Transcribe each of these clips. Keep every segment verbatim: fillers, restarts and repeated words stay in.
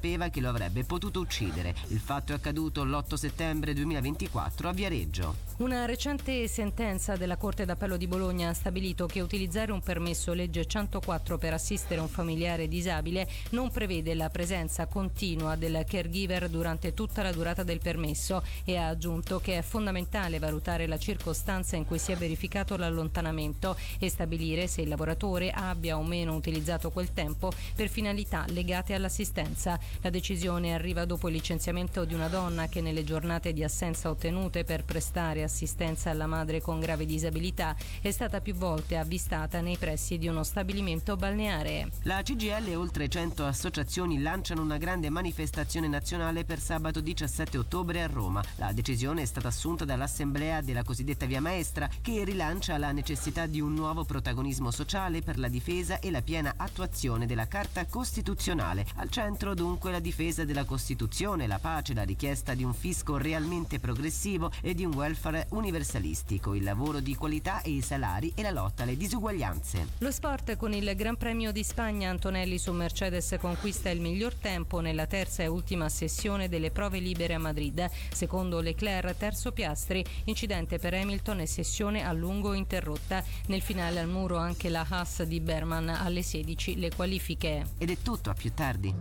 sapeva che lo avrebbe potuto uccidere. Il fatto è accaduto l'otto settembre duemilaventiquattro a Viareggio. Una recente sentenza della Corte d'Appello di Bologna ha stabilito che utilizzare un permesso legge centoquattro per assistere un familiare disabile non prevede la presenza continua del caregiver durante tutta la durata del permesso e ha aggiunto che è fondamentale valutare la circostanza in cui si è verificato l'allontanamento e stabilire se il lavoratore abbia o meno utilizzato quel tempo per finalità legate all'assistenza. La decisione arriva dopo il licenziamento di una donna che nelle giornate di assenza ottenute per prestare assistenza alla madre con grave disabilità è stata più volte avvistata nei pressi di uno stabilimento balneare. La C G I L e oltre cento associazioni lanciano una grande manifestazione nazionale per sabato diciassette ottobre a Roma. La decisione è stata assunta dall'assemblea della cosiddetta Via Maestra, che rilancia la necessità di un nuovo protagonismo sociale per la difesa e la piena attuazione della Carta Costituzionale. Al centro dunque la difesa della Costituzione, la pace, la richiesta di un fisco realmente progressivo e di un welfare universalistico, il lavoro di qualità e i salari e la lotta alle disuguaglianze. Lo sport con il Gran Premio di Spagna. Antonelli su Mercedes conquista il miglior tempo nella terza e ultima sessione delle prove libere a Madrid. Secondo Leclerc, terzo Piastri, incidente per Hamilton e sessione a lungo interrotta. Nel finale al muro anche la Haas di Berman, alle sedici le qualifiche. Ed è tutto, a più tardi.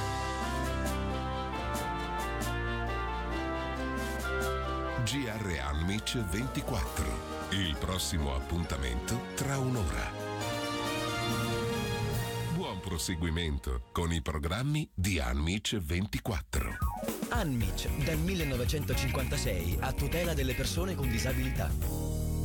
G R Anmic ventiquattro. Il prossimo appuntamento tra un'ora. Buon proseguimento con i programmi di Anmic ventiquattro. Anmic, dal millenovecentocinquantasei, a tutela delle persone con disabilità.